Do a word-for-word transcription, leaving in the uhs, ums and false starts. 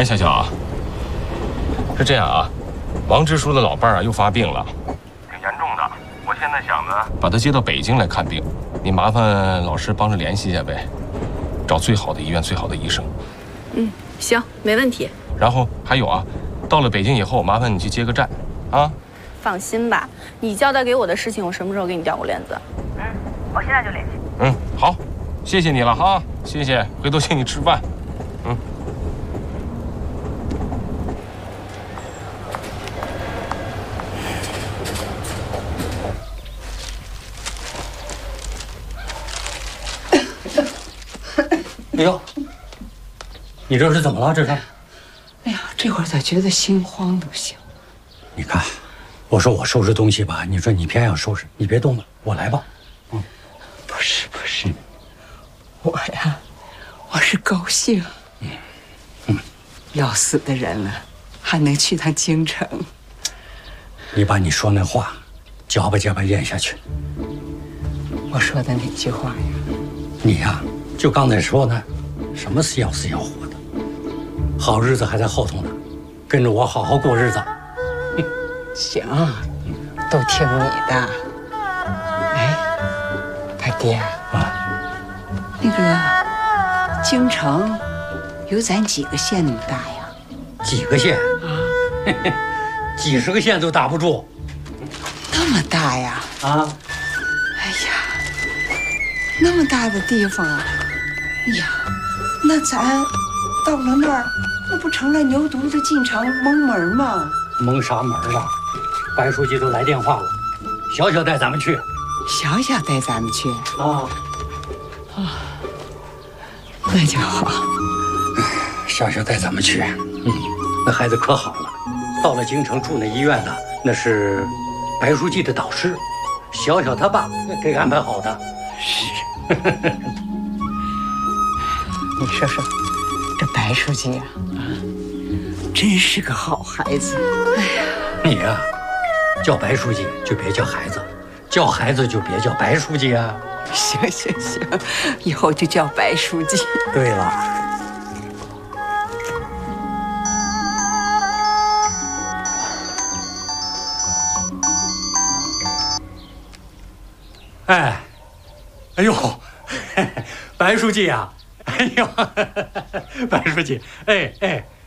哎，小小，是这样啊，王支书的老伴儿啊又发病了，挺严重的。我现在想呢，把他接到北京来看病，你麻烦老师帮着联系一下呗，找最好的医院、最好的医生。 嗯，行，没问题。 然后还有啊，到了北京以后，麻烦你去接个站，啊。 放心吧，你交代给我的事情，我什么时候给你掉过链子？嗯，我现在就联系。 嗯，好，谢谢你了哈，谢谢，回头请你吃饭。嗯。 哎呦，你这是怎么了？这是？ 哎呀，这会儿咋觉得心慌都行？ 你看，我说我收拾东西吧，你说你偏要收拾，你别动了，我来吧。嗯， 不是不是，嗯、我呀，我是高兴。嗯嗯，要死的人了，还能去趟京城？ 你把你说那话，嚼吧嚼吧咽下去。 我说的哪句话呀？ 你呀，就刚才说的，什么是要死要活的，好日子还在后头呢，跟着我好好过日子。 行，都听你的。哎，他爹啊，那个京城有咱几个县那么大呀？ 几个县啊？几十个县都打不住。 那么大呀？ 啊！ 哎呀，那么大的地方，哎呀，那咱到了那儿，那不成了牛犊子进城蒙门吗？ 蒙啥门啊？白书记都来电话了，小小带咱们去。 小小带咱们去啊？ 啊，那就好。 小小带咱们去，嗯，那孩子可好了。到了京城住那医院的，那是白书记的导师，小小他爸给安排好的。 是。你说说，这白书记啊，啊，真是个好孩子。哎呀， 你呀、啊，叫白书记就别叫孩子，叫孩子就别叫白书记啊。 行行行，以后就叫白书记。 对了。哎，哎呦，白书记呀、啊，哎呦，白书记，哎哎。